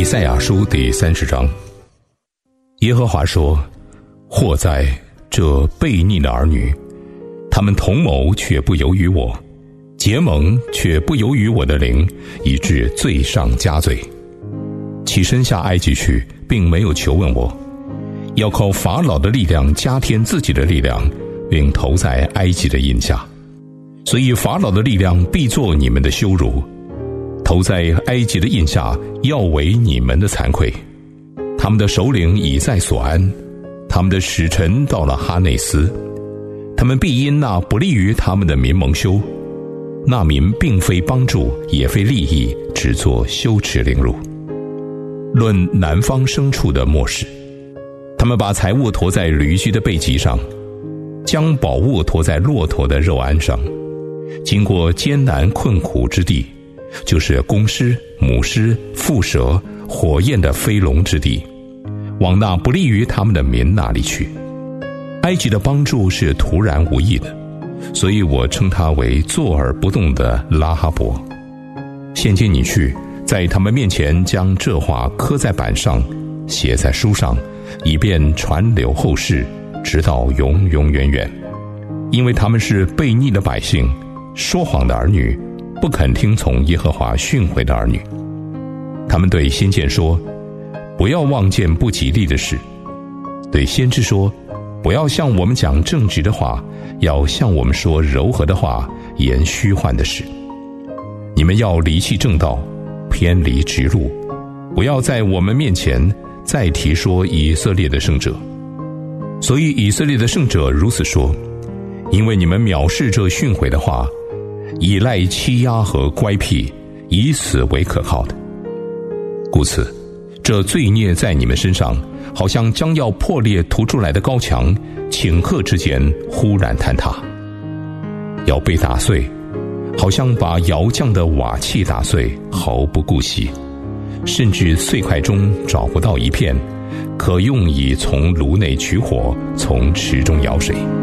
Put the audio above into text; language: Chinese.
以赛亚书第30章，耶和华说：祸哉，这悖逆的儿女，他们同谋却不由于我，结盟却不由于我的灵，以致罪上加罪。起身下埃及去，并没有求问我，要靠法老的力量加添自己的力量，并投在埃及的印下。所以法老的力量必作你们的羞辱，投在埃及的印下，要为你们的惭愧。他们的首领已在所安，他们的使臣到了哈内斯，他们必因那不利于他们的民蒙羞。那民并非帮助，也非利益，只作羞耻凌辱。论南方牲畜的末世，他们把财物驮在驴驹的背脊上，将宝物驮在骆驼的肉鞍上，经过艰难困苦之地，就是公狮、母狮、蝮蛇、火焰的飞龙之地，往那不利于他们的民那里去。埃及的帮助是突然无意的，所以我称他为坐而不动的拉哈伯。现今你去，在他们面前将这话刻在板上，写在书上，以便传流后世，直到永永远远。因为他们是悖逆的百姓，说谎的儿女，不肯听从耶和华训诲的儿女。他们对先见说：不要望见不吉利的事；对先知说：不要向我们讲正直的话，要向我们说柔和的话，言虚幻的事。你们要离弃正道，偏离直路，不要在我们面前再提说以色列的圣者。所以以色列的圣者如此说：因为你们藐视这训诲的话，依赖欺压和乖僻，以此为可靠的。故此，这罪孽在你们身上，好像将要破裂突出来的高墙，顷刻之间忽然坍塌，要被打碎，好像把窑匠的瓦器打碎，毫不顾惜，甚至碎块中找不到一片，可用以从炉内取火，从池中舀水。